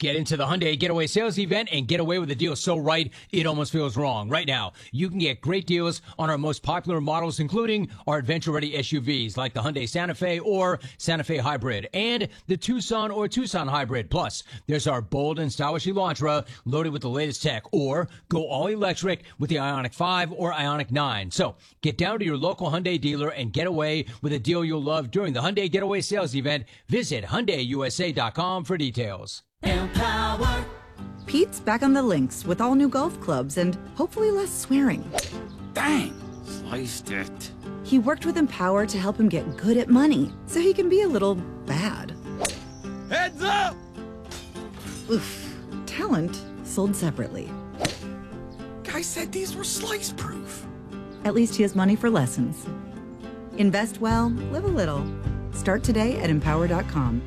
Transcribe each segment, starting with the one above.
Get into the Hyundai Getaway Sales Event and get away with a deal so right, it almost feels wrong. Right now, you can get great deals on our most popular models, including our adventure-ready SUVs like the Hyundai Santa Fe or Santa Fe Hybrid and the Tucson or Tucson Hybrid. Plus, there's our bold and stylish Elantra loaded with the latest tech, or go all-electric with the Ioniq 5 or Ioniq 9. So, get down to your local Hyundai dealer and get away with a deal you'll love during the Hyundai Getaway Sales Event. Visit HyundaiUSA.com for details. Empower. Pete's back on the links with all new golf clubs and hopefully less swearing. Dang, sliced it. He worked with Empower to help him get good at money so he can be a little bad. Heads up! Oof. Talent sold separately. Guy said these were slice proof. At least he has money for lessons. Invest well, live a little. Start today at Empower.com.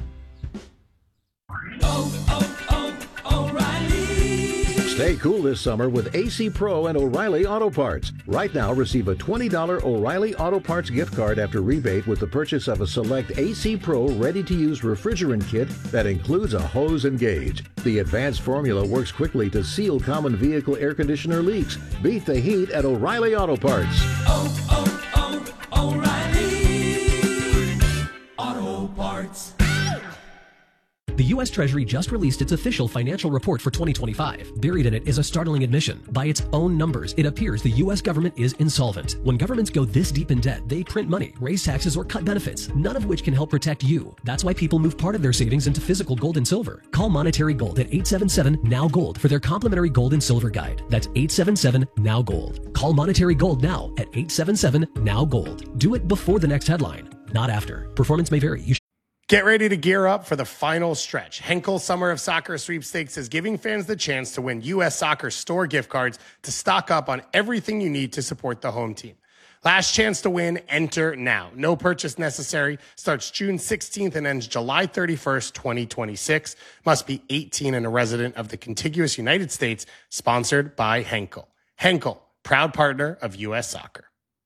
Stay cool this summer with AC Pro and O'Reilly Auto Parts. Right now, receive a $20 O'Reilly Auto Parts gift card after rebate with the purchase of a select AC Pro ready-to-use refrigerant kit that includes a hose and gauge. The advanced formula works quickly to seal common vehicle air conditioner leaks. Beat the heat at O'Reilly Auto Parts. O'Reilly Auto Parts. The U.S. Treasury just released its official financial report for 2025. Buried in it is a startling admission. By its own numbers, it appears the U.S. government is insolvent. When governments go this deep in debt, they print money, raise taxes, or cut benefits, none of which can help protect you. That's why people move part of their savings into physical gold and silver. Call Monetary Gold at 877-NOW-GOLD for their complimentary gold and silver guide. That's 877-NOW-GOLD. Call Monetary Gold now at 877-NOW-GOLD. Do it before the next headline, not after. Performance may vary. Get ready to gear up for the final stretch. Henkel Summer of Soccer Sweepstakes is giving fans the chance to win U.S. Soccer store gift cards to stock up on everything you need to support the home team. Last chance to win, enter now. No purchase necessary. Starts June 16th and ends July 31st, 2026. Must be 18 and a resident of the contiguous United States. Sponsored by Henkel. Henkel, proud partner of U.S. Soccer.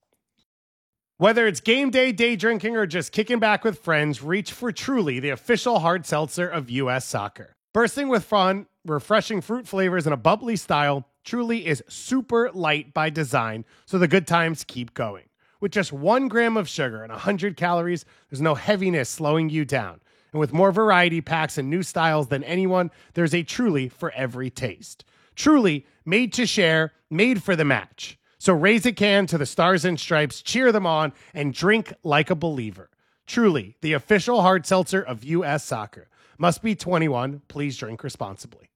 Whether it's game day, day drinking, or just kicking back with friends, reach for Truly, the official hard seltzer of U.S. Soccer. Bursting with fun, refreshing fruit flavors, and a bubbly style, Truly is super light by design, so the good times keep going. With just 1 gram of sugar and 100 calories, there's no heaviness slowing you down. And with more variety packs and new styles than anyone, there's a Truly for every taste. Truly, made to share, made for the match. So raise a can to the Stars and Stripes, cheer them on, and drink like a believer. Truly, the official hard seltzer of U.S. Soccer. Must be 21. Please drink responsibly.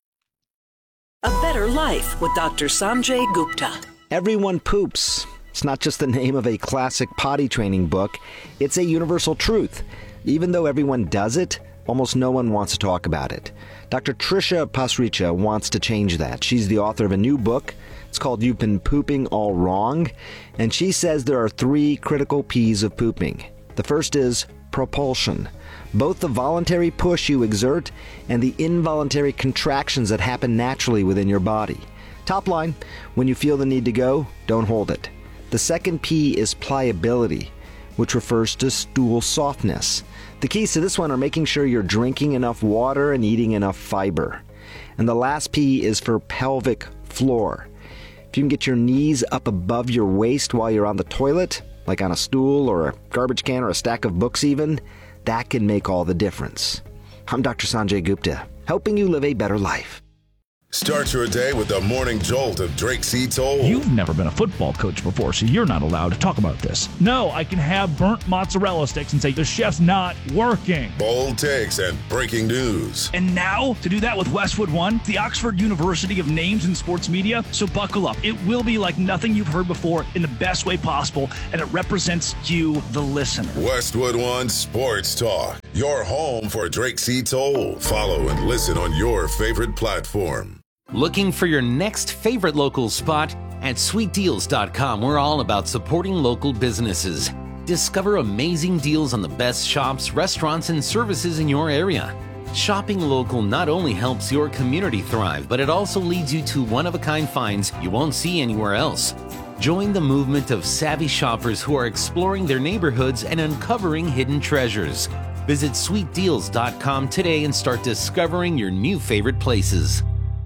A Better Life with Dr. Sanjay Gupta. Everyone poops. It's not just the name of a classic potty training book. It's a universal truth. Even though everyone does it, almost no one wants to talk about it. Dr. Trisha Pasricha wants to change that. She's the author of a new book. It's called You've Been Pooping All Wrong, and she says there are 3 critical P's of pooping. The first is propulsion, both the voluntary push you exert and the involuntary contractions that happen naturally within your body. Top line, when you feel the need to go, don't hold it. The second P is pliability, which refers to stool softness. The keys to this one are making sure you're drinking enough water and eating enough fiber. And the last P is for pelvic floor. If you can get your knees up above your waist while you're on the toilet, like on a stool or a garbage can or a stack of books even, that can make all the difference. I'm Dr. Sanjay Gupta, helping you live a better life. Start your day with the morning jolt of Drake C. Toll. You've never been a football coach before, so you're not allowed to talk about this. No, I can have burnt mozzarella sticks and say, the chef's not working. Bold takes and breaking news. And now, to do that with Westwood One, the Oxford University of names in sports media, so buckle up. It will be like nothing you've heard before in the best way possible, and it represents you, the listener. Westwood One Sports Talk, your home for Drake C. Toll. Follow and listen on your favorite platform. Looking for your next favorite local spot? At sweetdeals.com, we're all about supporting local businesses. Discover amazing deals on the best shops, restaurants, and services in your area. Shopping local not only helps your community thrive, but it also leads you to one-of-a-kind finds you won't see anywhere else. Join the movement of savvy shoppers who are exploring their neighborhoods and uncovering hidden treasures. Visit sweetdeals.com today and start discovering your new favorite places.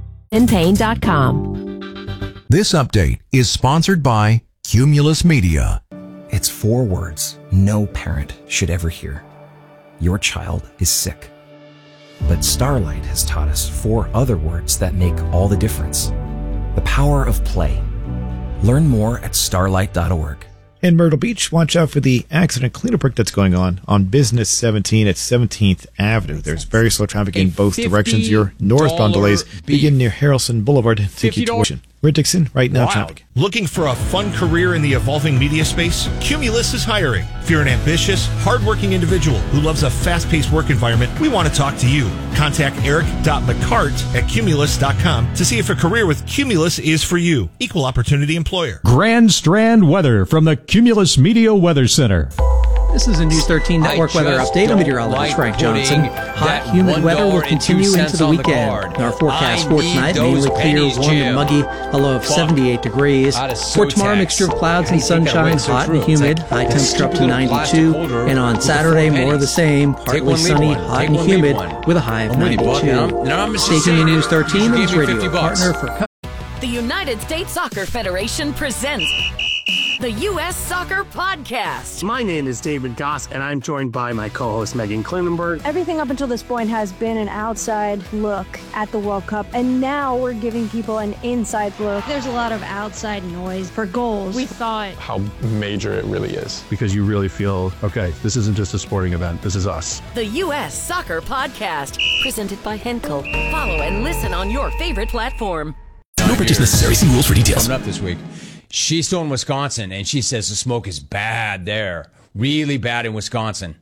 InPain.com. This update is sponsored by Cumulus Media. It's 4 words no parent should ever hear. Your child is sick. But Starlight has taught us 4 other words that make all the difference. The power of play. Learn more at starlight.org. In Myrtle Beach, watch out for the accident cleanup work that's going on Business 17 at 17th Avenue. There's very slow traffic in both directions. Your northbound delays begin near Harrelson Boulevard and take you to Ocean. Red Dixon, right now traffic. Looking for a fun career in the evolving media space? Cumulus is hiring. If you're an ambitious, hardworking individual who loves a fast-paced work environment, we want to talk to you. Contact eric.mccart at cumulus.com to see if a career with Cumulus is for you. Equal opportunity employer. Grand Strand weather from the Cumulus Media Weather Center. This is a News 13 Network weather update. I'm meteorologist Frank Johnson. Hot, humid weather will continue into the weekend. Our forecast for tonight, mainly clear, warm and muggy, a low of 78 degrees. For tomorrow, mixture of clouds and sunshine, hot and humid, high temperature up to 92. And on Saturday, more of the same, partly sunny, hot and humid, with a high of 92. Taking in News 13, this radio partner for... The United States Soccer Federation presents the U.S. Soccer Podcast. My name is David Goss, and I'm joined by my co-host Megan Klinenberg. Everything up until this point has been an outside look at the World Cup, and now we're giving people an inside look. There's a lot of outside noise for goals. We thought how major it really is, because you really feel, okay, this isn't just a sporting event, this is us. The U.S. Soccer Podcast, presented by Henkel. Follow and listen on your favorite platform. No purchase necessary. See rules for details. Coming up this week. She's still in Wisconsin, and she says the smoke is bad there. Really bad in Wisconsin.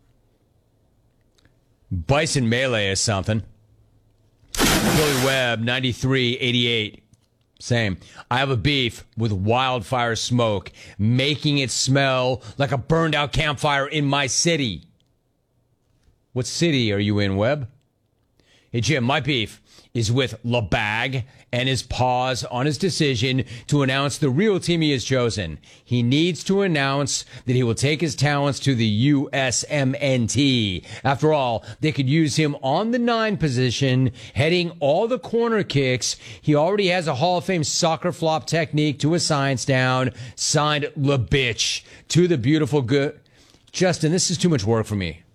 Bison Melee is something. Billy Webb, 9388. Same. I have a beef with wildfire smoke, making it smell like a burned-out campfire in my city. What city are you in, Webb? Hey, Jim, my beef is with LeBag and his pause on his decision to announce the real team he has chosen. He needs to announce that he will take his talents to the USMNT. After all, they could use him on the 9 position, heading all the corner kicks. He already has a Hall of Fame soccer flop technique to a science down. Signed LeBitch to the beautiful good. Justin, this is too much work for me.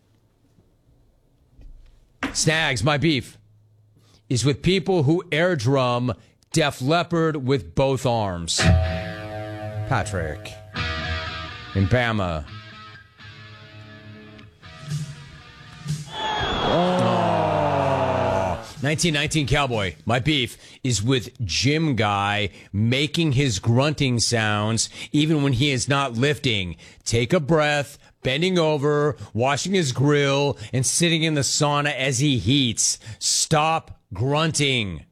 Snags, my beef is with people who air drum Def Leppard with both arms. Patrick in Bama. 1919 Cowboy. My beef is with Jim Guy making his grunting sounds even when he is not lifting. Take a breath, bending over, washing his grill, and sitting in the sauna as he heats. Stop grunting.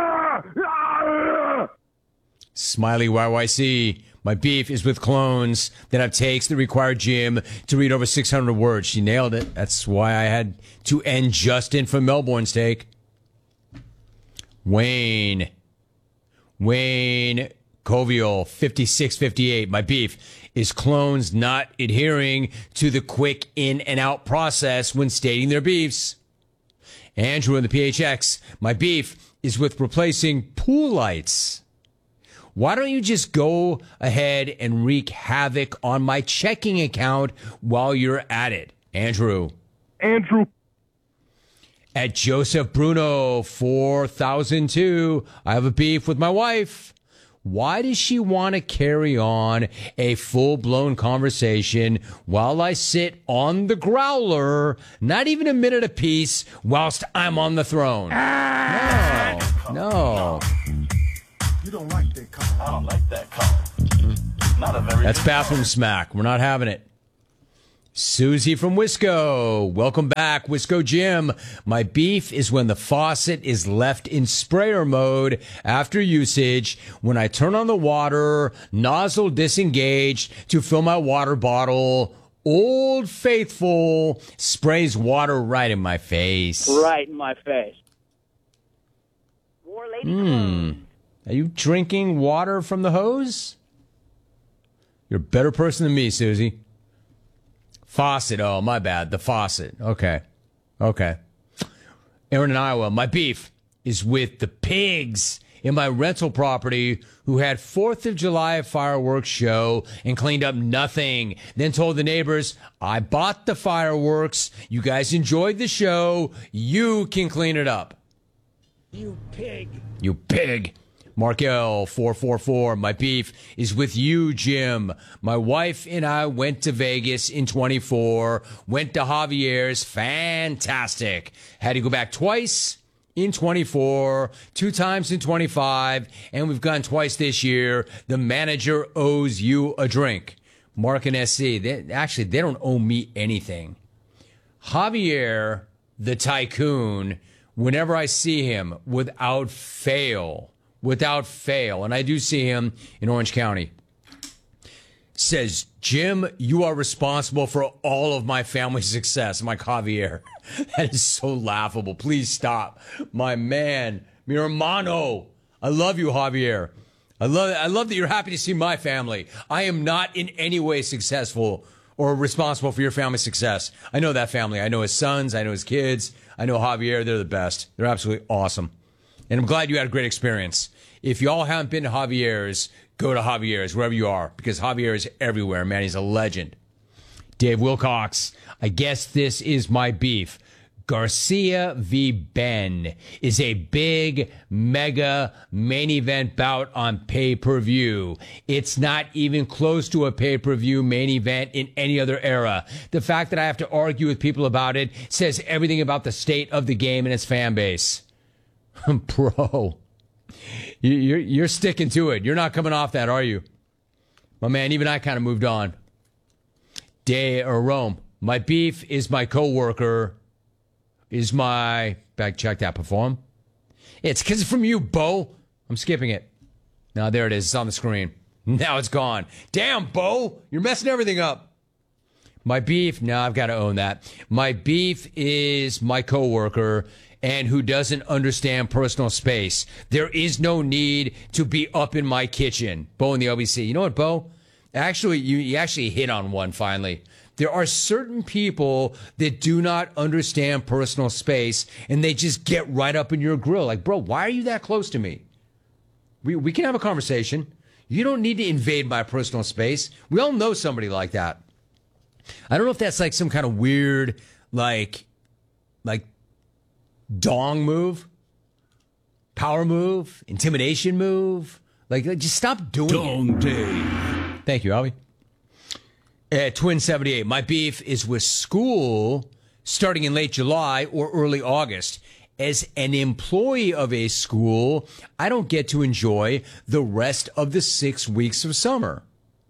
Smiley YYC. My beef is with clones that have takes that require Jim to read over 600 words. She nailed it. That's why I had to end Justin from Melbourne's take. Wayne Covial, 5658. My beef is clones not adhering to the quick in and out process when stating their beefs. Andrew in the PHX. My beef is with replacing pool lights. Why don't you just go ahead and wreak havoc on my checking account while you're at it? Andrew. At Joseph Bruno, 4002. I have a beef with my wife. Why does she want to carry on a full-blown conversation while I sit on the growler, not even a minute apiece, whilst I'm on the throne? No. You don't like that call. I don't like that call. Not a very That's bathroom smack. We're not having it. Susie from Wisco. Welcome back, Wisco Jim. My beef is when the faucet is left in sprayer mode after usage. When I turn on the water, nozzle disengaged to fill my water bottle. Old Faithful sprays water right in my face. Right in my face. More lady Are you drinking water from the hose? You're a better person than me, Susie. Faucet. Oh, my bad. The faucet. Okay. Aaron in Iowa. My beef is with the pigs in my rental property who had 4th of July fireworks show and cleaned up nothing. Then told the neighbors, I bought the fireworks. You guys enjoyed the show. You can clean it up. You pig. You pig. Mark L. 444. My beef is with you, Jim. My wife and I went to Vegas in 24. Went to Javier's. Fantastic. Had to go back twice in 24, 2 times in 25, and we've gone twice this year. The manager owes you a drink. Mark and SC, they don't owe me anything. Javier, the tycoon, whenever I see him, without fail, and I do see him in Orange County, says, Jim, you are responsible for all of my family's success. I'm like, Javier, that is so laughable. Please stop. My man, mi hermano. I love you, Javier. I love that you're happy to see my family. I am not in any way successful or responsible for your family's success. I know that family. I know his sons. I know his kids. I know Javier. They're the best. They're absolutely awesome. And I'm glad you had a great experience. If y'all haven't been to Javier's, go to Javier's, wherever you are, because Javier is everywhere, man. He's a legend. Dave Wilcox, I guess this is my beef. Garcia v. Ben is a big, mega main event bout on pay-per-view. It's not even close to a pay-per-view main event in any other era. The fact that I have to argue with people about it says everything about the state of the game and its fan base. Bro, you're sticking to it. You're not coming off that, are you? My man, even I kind of moved on. Rome. My beef is my coworker. Is my back check that perform? It's because it's from you, Bo. I'm skipping it. Now there it is. It's on the screen. Now it's gone. Damn, Bo, you're messing everything up. My beef. No, I've got to own that. My beef is my coworker and who doesn't understand personal space. There is no need to be up in my kitchen. Bo in the OBC. You know what, Bo? Actually, you actually hit on one finally. There are certain people that do not understand personal space, and they just get right up in your grill. Like, bro, why are you that close to me? We can have a conversation. You don't need to invade my personal space. We all know somebody like that. I don't know if that's like some kind of weird, like dong move, power move, intimidation move. Like just stop doing Dong it. Day. Thank you, Albie. Twin 78. My beef is with school starting in late July or early August. As an employee of a school, I don't get to enjoy the rest of the 6 weeks of summer.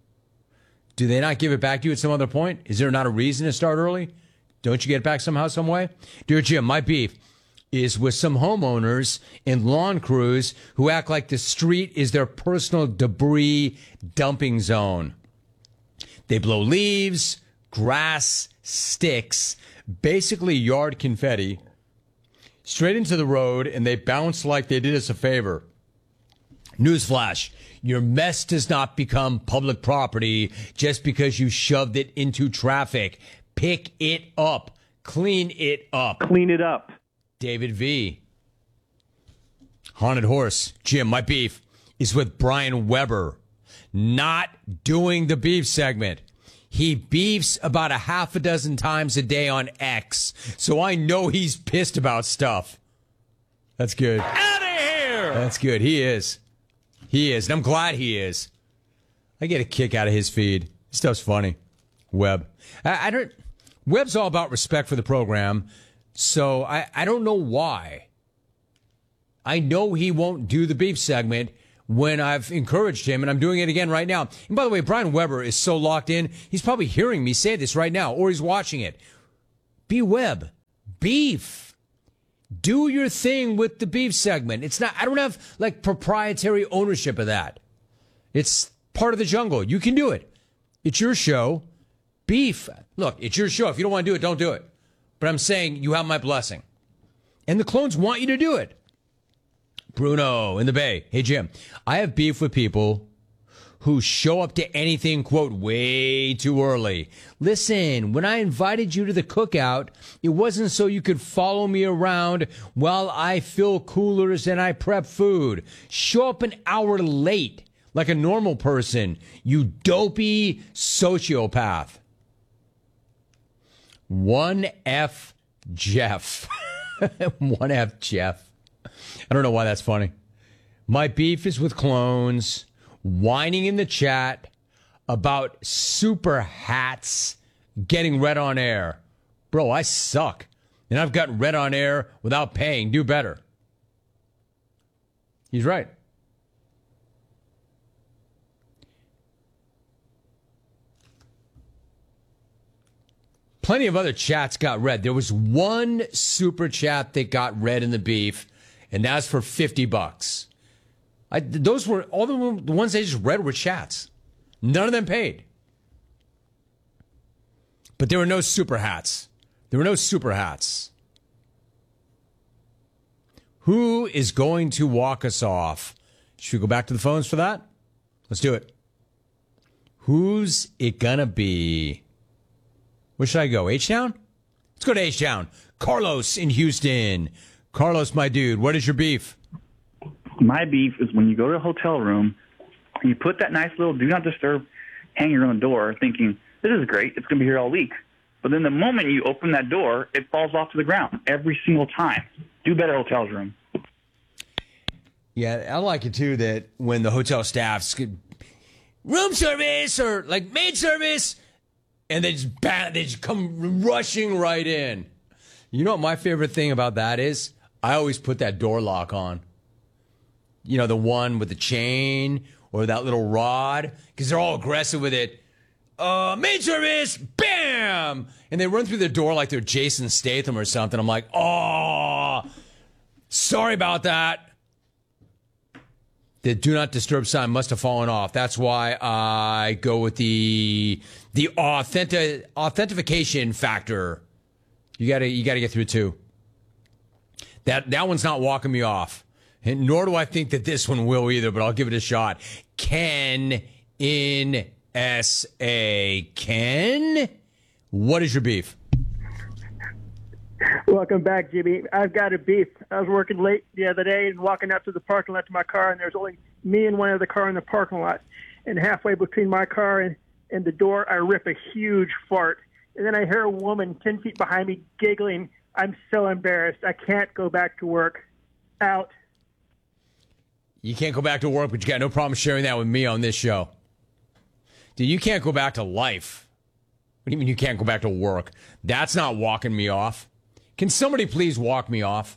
Do they not give it back to you at some other point? Is there not a reason to start early? Don't you get it back somehow, some way? Dear Jim, my beef is with some homeowners and lawn crews who act like the street is their personal debris dumping zone. They blow leaves, grass, sticks, basically yard confetti, straight into the road, and they bounce like they did us a favor. Newsflash, your mess does not become public property just because you shoved it into traffic. Pick it up. Clean it up. Clean it up. David V. Haunted Horse. Jim, my beef is with Brian Weber. Not doing the beef segment. He beefs about a half a dozen times a day on X, so I know he's pissed about stuff. That's good. Out of here! That's good. He is. He is, and I'm glad he is. I get a kick out of his feed. Stuff's funny. Webb. I don't. Webb's all about respect for the program, so I don't know why. I know he won't do the beef segment when I've encouraged him, and I'm doing it again right now. And by the way, Brian Weber is so locked in, he's probably hearing me say this right now, or he's watching it. Be Webb. Beef. Do your thing with the beef segment. It's not, I don't have like proprietary ownership of that. It's part of the jungle. You can do it. It's your show. Beef. Look, it's your show. If you don't want to do it, don't do it. But I'm saying you have my blessing. And the clones want you to do it. Bruno in the Bay. Hey, Jim, I have beef with people who show up to anything, quote, way too early. Listen, when I invited you to the cookout, it wasn't so you could follow me around while I fill coolers and I prep food. Show up an hour late like a normal person, you dopey sociopath. 1F Jeff. 1F Jeff. I don't know why that's funny. My beef is with clones whining in the chat about super hats getting read on air. Bro, I suck. And I've gotten read on air without paying. Do better. He's right. Plenty of other chats got read. There was one super chat that got read in the beef, and that's for $50. Those were all the ones they just read were chats. None of them paid. But there were no super hats. There were no super hats. Who is going to walk us off? Should we go back to the phones for that? Let's do it. Who's it gonna be? Where should I go? H-Town? Let's go to H-Town. Carlos in Houston. Carlos, my dude, what is your beef? My beef is when you go to a hotel room and you put that nice little do not disturb hanger on the door thinking, this is great, it's going to be here all week. But then the moment you open that door, it falls off to the ground every single time. Do better, hotels room. Yeah, I like it too that when the hotel staff's room service or like maid service, and they just come rushing right in. You know what my favorite thing about that is? I always put that door lock on. You know, the one with the chain or that little rod, because they're all aggressive with it. Maid service, bam! And they run through the door like they're Jason Statham or something. I'm like, oh, sorry about that. The do not disturb sign must have fallen off. That's why I go with the authentication factor. You gotta get through too. That one's not walking me off, and nor do I think that this one will either. But I'll give it a shot. Ken in SA. Ken, what is your beef? Welcome back, Jimmy. I've got a beef. I was working late the other day and walking out to the parking lot to my car, and there's only me and one other car in the parking lot. And halfway between my car and the door, I rip a huge fart. And then I hear a woman 10 feet behind me giggling. I'm so embarrassed. I can't go back to work. Out. You can't go back to work, but you got no problem sharing that with me on this show. Dude, you can't go back to life. What do you mean you can't go back to work? That's not walking me off. Can somebody please walk me off?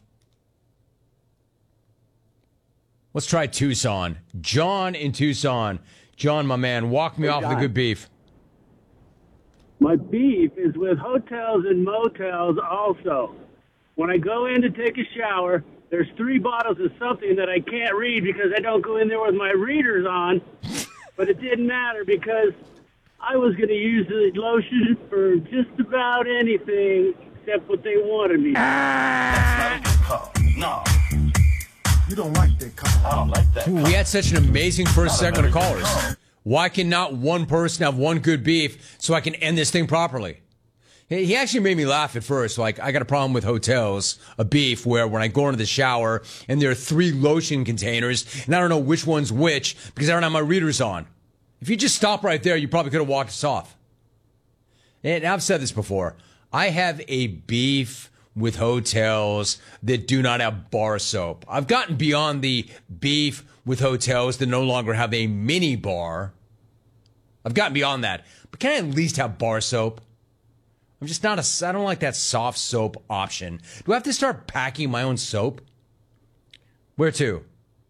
Let's try Tucson. John in Tucson. John, my man, walk me off with a good beef. My beef is with hotels and motels also. When I go in to take a shower, there's 3 bottles of something that I can't read because I don't go in there with my readers on. But it didn't matter because I was going to use the lotion for just about anything except what they wanted me. That's not a good call. No. You don't like that call. I don't like that call. We had such an amazing first segment of callers. Why can not one person have one good beef so I can end this thing properly? He actually made me laugh at first. Like, I got a problem with hotels, a beef, where when I go into the shower and there are 3 lotion containers and I don't know which one's which because I don't have my readers on. If you just stop right there, you probably could have walked us off. And I've said this before. I have a beef with hotels that do not have bar soap. I've gotten beyond the beef with hotels that no longer have a mini bar. I've gotten beyond that. But can I at least have bar soap? I'm just not I don't like that soft soap option. Do I have to start packing my own soap? Where to?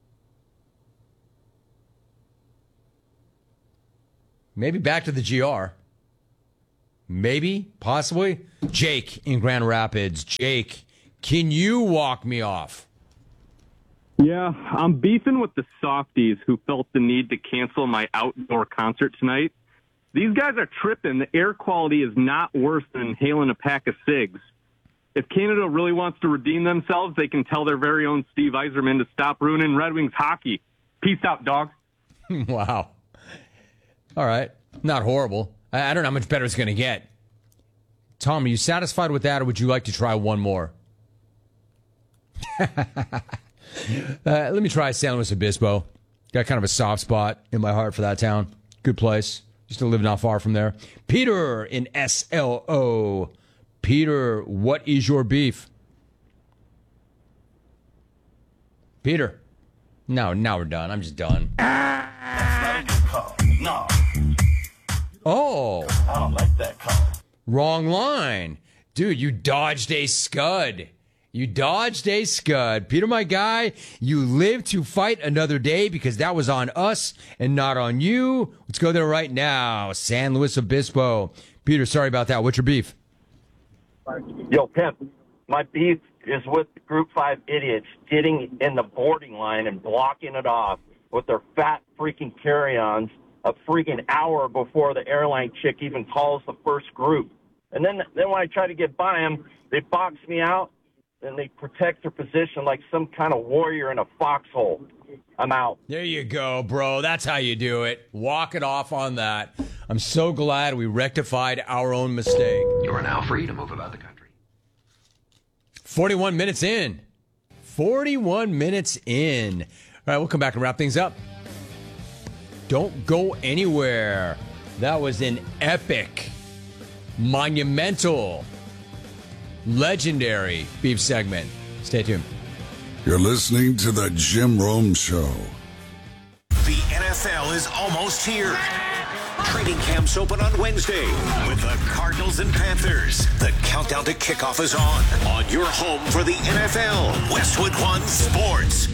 Maybe back to the GR. Maybe, possibly. Jake in Grand Rapids. Jake, can you walk me off? Yeah, I'm beefing with the softies who felt the need to cancel my outdoor concert tonight. These guys are tripping. The air quality is not worse than inhaling a pack of cigs. If Canada really wants to redeem themselves, they can tell their very own Steve Yzerman to stop ruining Red Wings hockey. Peace out, dog. Wow. All right. Not horrible. I don't know how much better it's going to get. Tom, are you satisfied with that, or would you like to try one more? Let me try San Luis Obispo. Got kind of a soft spot in my heart for that town. Good place. Used to live not far from there. Peter in SLO. Peter, what is your beef? Peter. No, now we're done. I'm just done. That's not a good call. No. Oh. I don't like that call. Wrong line. Dude, you dodged a scud. You dodged a scud. Peter, my guy, you live to fight another day because that was on us and not on you. Let's go there right now. San Luis Obispo. Peter, sorry about that. What's your beef? Yo, Pimp, my beef is with the Group 5 idiots getting in the boarding line and blocking it off with their fat freaking carry-ons a freaking hour before the airline chick even calls the first group. And then when I try to get by them, they box me out and they protect their position like some kind of warrior in a foxhole. I'm out. There you go, bro. That's how you do it. Walk it off on that. I'm so glad we rectified our own mistake. You are now free to move about the country. 41 minutes in. 41 minutes in. All right, we'll come back and wrap things up. Don't go anywhere. That was an epic, monumental, legendary beef segment. Stay tuned. You're listening to the Jim Rome Show. The NFL is almost here. Training camps open on Wednesday with the Cardinals and Panthers. The countdown to kickoff is on your home for the NFL, Westwood One Sports.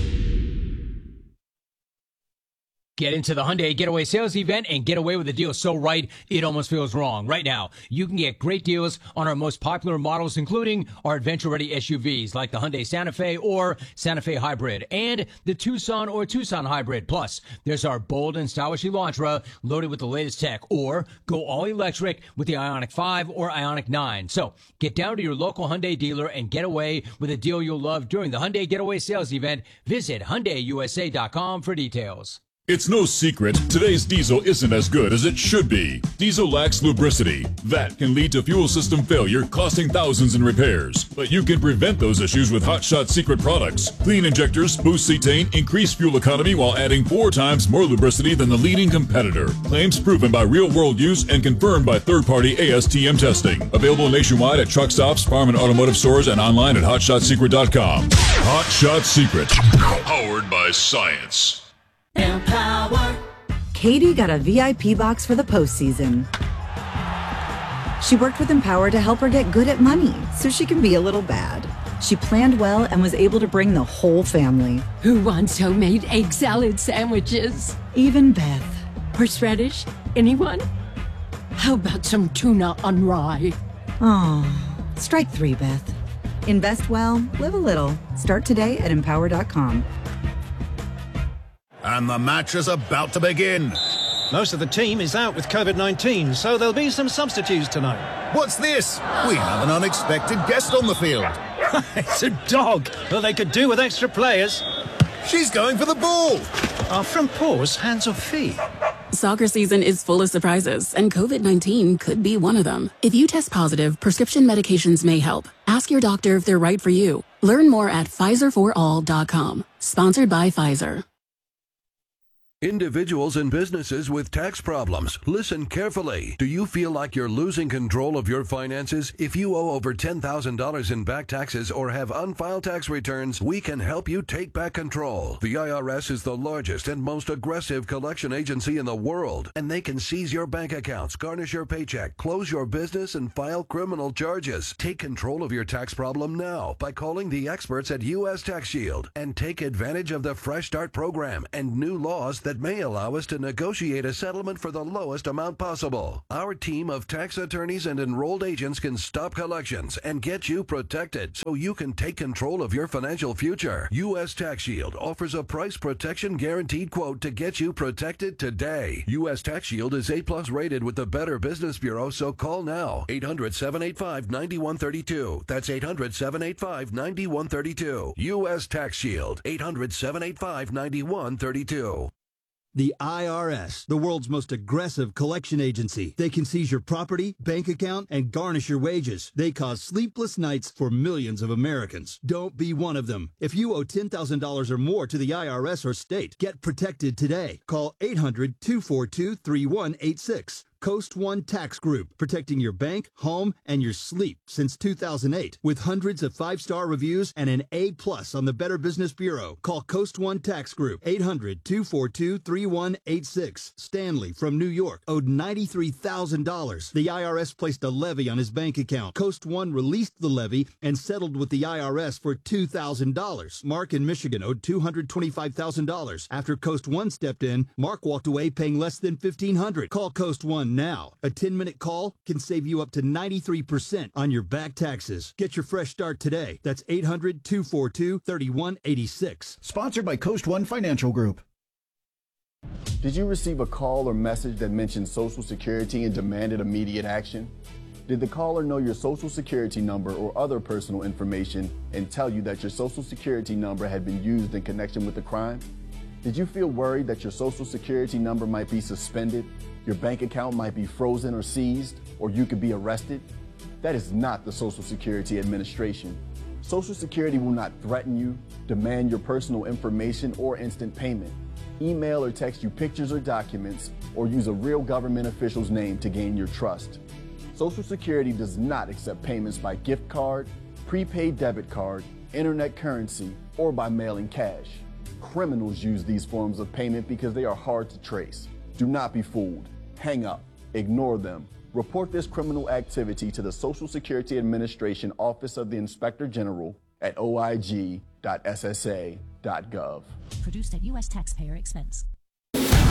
Get into the Hyundai Getaway Sales Event and get away with a deal so right, it almost feels wrong. Right now, you can get great deals on our most popular models, including our adventure-ready SUVs like the Hyundai Santa Fe or Santa Fe Hybrid and the Tucson or Tucson Hybrid. Plus, there's our bold and stylish Elantra loaded with the latest tech, or go all-electric with the Ioniq 5 or Ioniq 9. So, get down to your local Hyundai dealer and get away with a deal you'll love during the Hyundai Getaway Sales Event. Visit HyundaiUSA.com for details. It's no secret, today's diesel isn't as good as it should be. Diesel lacks lubricity. That can lead to fuel system failure, costing thousands in repairs. But you can prevent those issues with Hot Shot Secret products. Clean injectors, boost cetane, increase fuel economy while adding 4 times more lubricity than the leading competitor. Claims proven by real-world use and confirmed by third-party ASTM testing. Available nationwide at truck stops, farm and automotive stores, and online at HotShotSecret.com. Hot Shot Secret. Powered by science. Empower. Katie got a VIP box for the postseason. She worked with Empower to help her get good at money so she can be a little bad. She planned well and was able to bring the whole family. Who wants homemade egg salad sandwiches? Even Beth. Horseradish? Anyone? How about some tuna on rye? Oh, strike 3, Beth. Invest well, live a little. Start today at Empower.com. And the match is about to begin. Most of the team is out with COVID-19, so there'll be some substitutes tonight. What's this? We have an unexpected guest on the field. It's a dog. Well, they could do with extra players. She's going for the ball. Are front paws hands or feet? Soccer season is full of surprises, and COVID-19 could be one of them. If you test positive, prescription medications may help. Ask your doctor if they're right for you. Learn more at PfizerForAll.com. Sponsored by Pfizer. Individuals and businesses with tax problems, listen carefully. Do you feel like you're losing control of your finances? If you owe over $10,000 in back taxes or have unfiled tax returns, we can help you take back control. The IRS is the largest and most aggressive collection agency in the world, and they can seize your bank accounts, garnish your paycheck, close your business, and file criminal charges. Take control of your tax problem now by calling the experts at U.S. Tax Shield and take advantage of the Fresh Start program and new laws that may allow us to negotiate a settlement for the lowest amount possible. Our team of tax attorneys and enrolled agents can stop collections and get you protected so you can take control of your financial future. U.S. Tax Shield offers a price protection guaranteed quote to get you protected today. U.S. Tax Shield is A+ rated with the Better Business Bureau, so call now. 800-785-9132. That's 800-785-9132. U.S. Tax Shield. 800-785-9132. The IRS, the world's most aggressive collection agency. They can seize your property, bank account, and garnish your wages. They cause sleepless nights for millions of Americans. Don't be one of them. If you owe $10,000 or more to the IRS or state, get protected today. Call 800-242-3186. Coast One Tax Group, protecting your bank, home, and your sleep since 2008. With hundreds of 5-star reviews and an A+ on the Better Business Bureau. Call Coast One Tax Group, 800-242-3186. Stanley from New York owed $93,000. The IRS placed a levy on his bank account. Coast One released the levy and settled with the IRS for $2,000. Mark in Michigan owed $225,000. After Coast One stepped in, Mark walked away paying less than $1,500. Call Coast One now. A 10-minute call can save you up to 93% on your back taxes. Get your fresh start today. That's 800-242-3186. Sponsored by Coast One Financial Group. Did you receive a call or message that mentioned Social Security and demanded immediate action? Did the caller know your Social Security number or other personal information and tell you that your Social Security number had been used in connection with the crime? Did you feel worried that your Social Security number might be suspended, your bank account might be frozen or seized, or you could be arrested? That is not the Social Security Administration. Social Security will not threaten you, demand your personal information or instant payment, email or text you pictures or documents, or use a real government official's name to gain your trust. Social Security does not accept payments by gift card, prepaid debit card, internet currency, or by mailing cash. Criminals use these forms of payment because they are hard to trace. Do not be fooled. Hang up. Ignore them. Report this criminal activity to the Social Security Administration Office of the Inspector General at oig.ssa.gov. Produced at U.S. taxpayer expense.